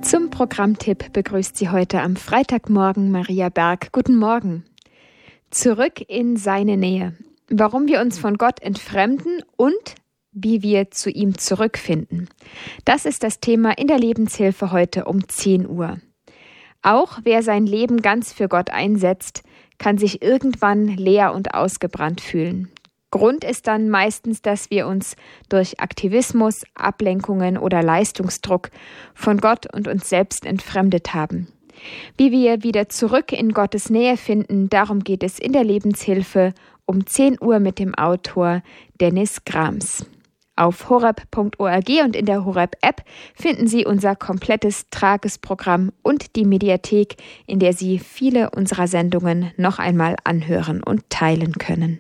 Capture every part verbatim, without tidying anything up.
Zum Programmtipp begrüßt Sie heute am Freitagmorgen Maria Berg. Guten Morgen. Zurück in seine Nähe. Warum wir uns von Gott entfremden und wie wir zu ihm zurückfinden. Das ist das Thema in der Lebenshilfe heute um zehn Uhr. Auch wer sein Leben ganz für Gott einsetzt, kann sich irgendwann leer und ausgebrannt fühlen. Grund ist dann meistens, dass wir uns durch Aktivismus, Ablenkungen oder Leistungsdruck von Gott und uns selbst entfremdet haben. Wie wir wieder zurück in Gottes Nähe finden, darum geht es in der Lebenshilfe um zehn Uhr mit dem Autor Dennis Grams. Auf horeb punkt org und in der Horeb-App finden Sie unser komplettes Tagesprogramm und die Mediathek, in der Sie viele unserer Sendungen noch einmal anhören und teilen können.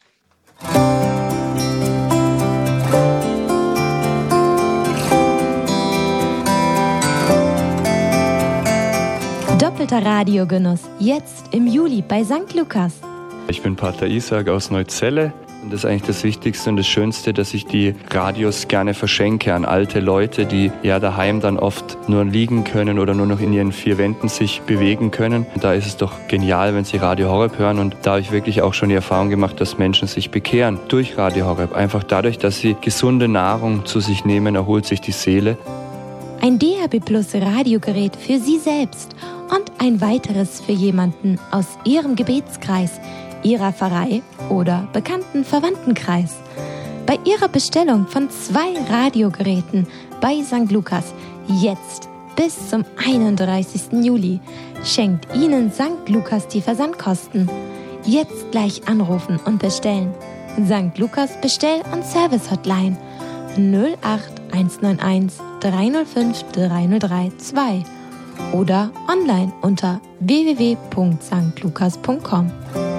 Doppelter Radiogenuss, jetzt im Juli bei Sankt Lukas. Ich bin Pater Isaac aus Neuzelle. Und das ist eigentlich das Wichtigste und das Schönste, dass ich die Radios gerne verschenke an alte Leute, die ja daheim dann oft nur liegen können oder nur noch in ihren vier Wänden sich bewegen können. Und da ist es doch genial, wenn sie Radio Horeb hören. Und da habe ich wirklich auch schon die Erfahrung gemacht, dass Menschen sich bekehren durch Radio Horeb. Einfach dadurch, dass sie gesunde Nahrung zu sich nehmen, erholt sich die Seele. Ein D A B Plus Radiogerät für Sie selbst und ein weiteres für jemanden aus Ihrem Gebetskreis, Ihrer Pfarrei oder bekannten Verwandtenkreis. Bei Ihrer Bestellung von zwei Radiogeräten bei Sankt Lukas jetzt bis zum einunddreißigsten Juli schenkt Ihnen Sankt Lukas die Versandkosten. Jetzt gleich anrufen und bestellen. Sankt Lukas Bestell- und Service-Hotline null acht eins neun eins drei null fünf drei null drei zwei oder online unter w w w punkt sankt lukas punkt com.